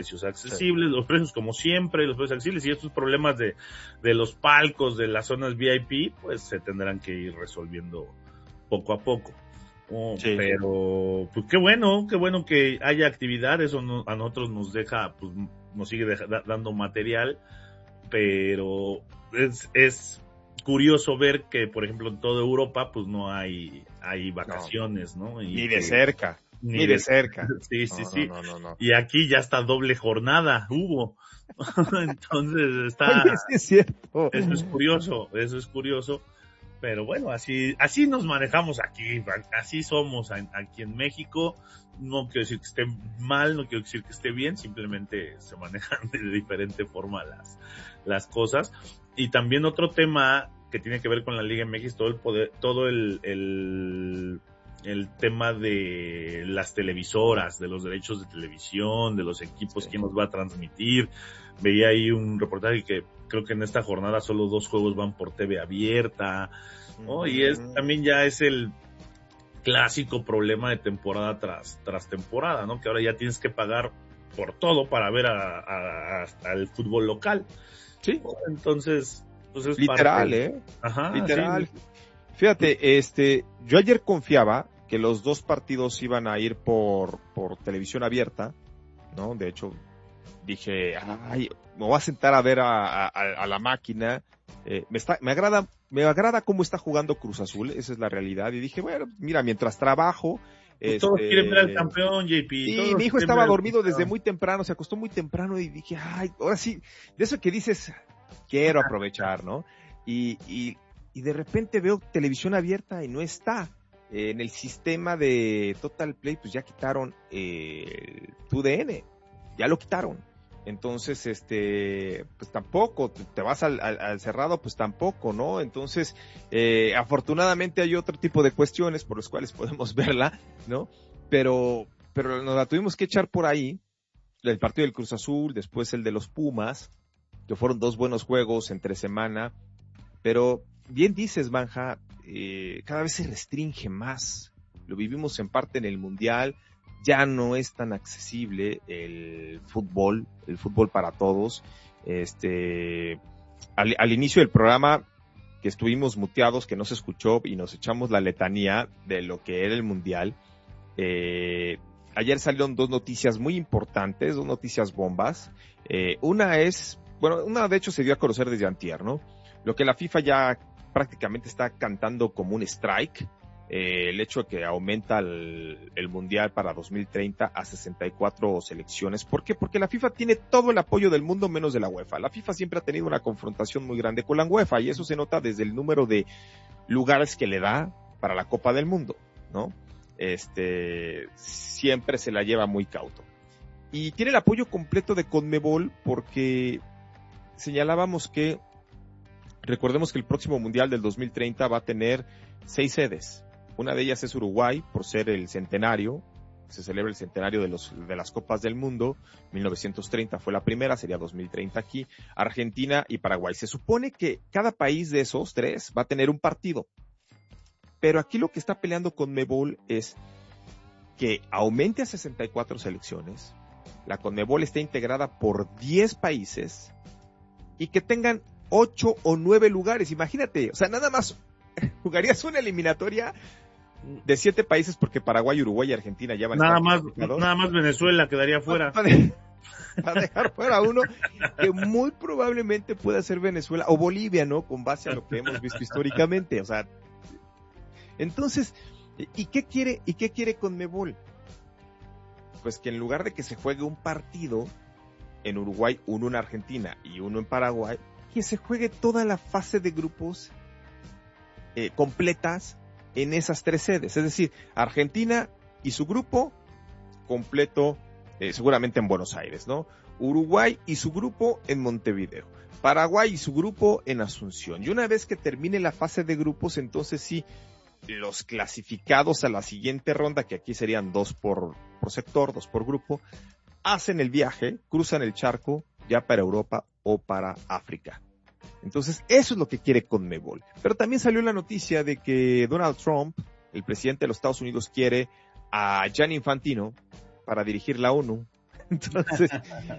precios accesibles, los precios como siempre, los precios accesibles, y estos problemas de los palcos, de las zonas VIP, pues se tendrán que ir resolviendo poco a poco. Sí. Pero pues qué bueno que haya actividad, eso a nosotros nos deja, pues nos sigue dando material, pero es curioso ver que, por ejemplo, en toda Europa pues no hay vacaciones, ¿no? Ni de cerca. Ni de cerca. Sí. No. Y aquí ya está doble jornada hubo. Entonces está. Oye, sí es cierto. Eso es curioso. Pero bueno, así nos manejamos aquí. Así somos aquí en México. No quiero decir que esté mal, no quiero decir que esté bien. Simplemente se manejan de diferente forma las cosas. Y también otro tema que tiene que ver con la Liga MX, todo el tema de las televisoras, de los derechos de televisión, de los equipos, quién los va a transmitir. Veía ahí un reportaje que creo que en esta jornada solo 2 juegos van por TV abierta, ¿no? Y también ya es el clásico problema de temporada tras temporada, ¿no? Que ahora ya tienes que pagar por todo para ver al fútbol local. Sí. Entonces, pues es literal, Ajá, literal. sí. Fíjate, yo ayer confiaba que los 2 partidos iban a ir por televisión abierta, ¿no? De hecho, dije, me voy a sentar a ver a la máquina. Me agrada cómo está jugando Cruz Azul, esa es la realidad. Y dije, bueno, mira, mientras trabajo, todos quieren ver al campeón, JP. Y mi hijo estaba dormido desde muy temprano, se acostó muy temprano y dije, ahora sí, de eso que dices, quiero aprovechar, ¿no? Y de repente veo televisión abierta y no está. En el sistema de Total Play, pues ya quitaron el TUDN, ya lo quitaron. Entonces, pues tampoco, te vas al cerrado, pues tampoco, ¿no? Entonces, afortunadamente hay otro tipo de cuestiones por las cuales podemos verla, ¿no? Pero nos la tuvimos que echar por ahí, el partido del Cruz Azul, después el de los Pumas, que fueron 2 buenos juegos entre semana, pero bien dices, Banja, cada vez se restringe más, lo vivimos en parte en el Mundial, ya no es tan accesible el fútbol para todos. Al inicio del programa, que estuvimos muteados, que no se escuchó y nos echamos la letanía de lo que era el Mundial, ayer salieron 2 noticias muy importantes, 2 noticias bombas. Una de hecho se dio a conocer desde antier, ¿no? Lo que la FIFA ya prácticamente está cantando como un strike, el hecho de que aumenta el Mundial para 2030 a 64 selecciones. ¿Por qué? Porque la FIFA tiene todo el apoyo del mundo menos de la UEFA. La FIFA siempre ha tenido una confrontación muy grande con la UEFA y eso se nota desde el número de lugares que le da para la Copa del Mundo, ¿no? Siempre se la lleva muy cauto. Y tiene el apoyo completo de CONMEBOL porque señalábamos que, recordemos que el próximo Mundial del 2030 va a tener 6 sedes. Una de ellas es Uruguay, por ser el centenario. Se celebra el centenario de las Copas del Mundo. 1930 fue la primera, sería 2030 aquí. Argentina y Paraguay. Se supone que cada país de esos 3 va a tener un partido. Pero aquí lo que está peleando CONMEBOL es que aumente a 64 selecciones. La CONMEBOL está integrada por 10 países y que tengan 8 o 9 lugares. Imagínate, o sea, nada más jugarías una eliminatoria de 7 países porque Paraguay, Uruguay y Argentina ya van a estar nada más Venezuela quedaría fuera. Para dejar fuera uno que muy probablemente pueda ser Venezuela o Bolivia, ¿no? Con base a lo que hemos visto históricamente, o sea. Entonces, ¿y qué quiere CONMEBOL? Pues que en lugar de que se juegue un partido en Uruguay, uno en Argentina y uno en Paraguay, que se juegue toda la fase de grupos completas en esas 3 sedes, es decir, Argentina y su grupo completo, seguramente en Buenos Aires, ¿no? Uruguay y su grupo en Montevideo, Paraguay y su grupo en Asunción, y una vez que termine la fase de grupos, entonces sí, los clasificados a la siguiente ronda, que aquí serían 2 por sector, 2 por grupo, hacen el viaje, cruzan el charco ya para Europa o para África. Entonces, eso es lo que quiere CONMEBOL. Pero también salió la noticia de que Donald Trump, el presidente de los Estados Unidos, quiere a Gianni Infantino para dirigir la ONU. Entonces,